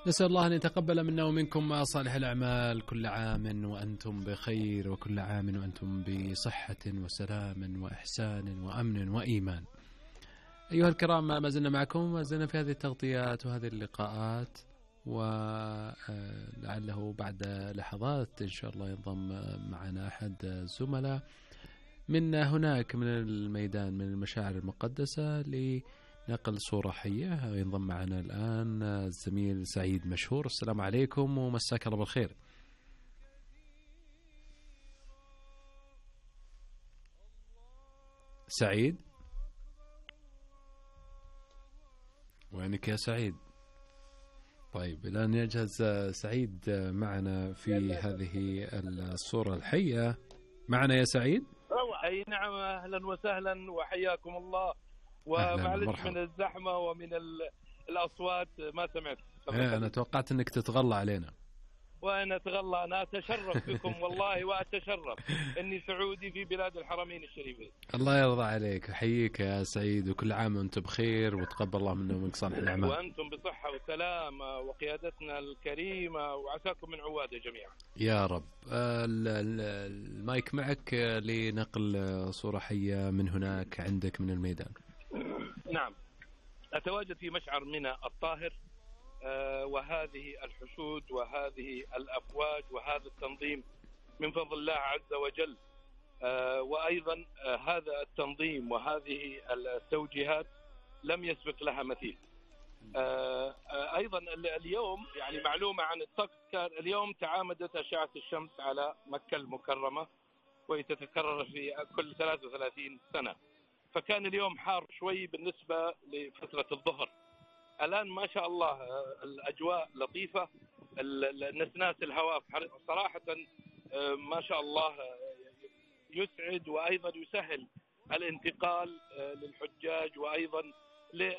نسأل الله أن يتقبل منا ومنكم صالح الأعمال. كل عام وأنتم بخير، وكل عام وأنتم بصحة وسلام وإحسان وأمن وإيمان. أيها الكرام، ما زلنا معكم، ما زلنا في هذه التغطيات وهذه اللقاءات، ولعله بعد لحظات إن شاء الله ينضم معنا أحد الزملاء من هناك من الميدان، من المشاعر المقدسة، لنقل صورة حية. ينضم معنا الآن الزميل سعيد مشهور. السلام عليكم ومساك الله بالخير. سعيد، وينك يا سعيد؟ طيب، الآن يجهز سعيد معنا في هذه الصورة الحية. معنا يا سعيد؟ أي نعم، أهلا وسهلا وحياكم الله. ومعلش من الزحمة ومن الأصوات ما سمعت. أنا توقعت أنك تتغلى علينا. وأنا أتغلى، أنا أتشرف بكم والله، وأتشرف أني سعودي في بلاد الحرمين الشريفين. الله يرضى عليك، حييك يا سعيد، وكل عام وأنتم بخير، وتقبل الله منا ومنك صالح الأعمال. وأنتم بصحة وسلامة، وقيادتنا الكريمة، وعساكم من عواده جميعا يا رب. المايك معك لنقل صورة حية من هناك عندك من الميدان. نعم، أتواجد في مشعر منى الطاهر، وهذه الحشود وهذه الأفواج وهذا التنظيم من فضل الله عز وجل، وأيضا هذا التنظيم وهذه التوجيهات لم يسبق لها مثيل. أيضا اليوم يعني معلومة عن الطقس، كان اليوم تعامدت أشعة الشمس على مكة المكرمة، وهي تتكرر في كل 33 سنة، فكان اليوم حار شوي بالنسبة لفترة الظهر. الآن ما شاء الله الأجواء لطيفة، نسناس الهواء صراحة ما شاء الله يسعد، وأيضا يسهل الانتقال للحجاج، وأيضا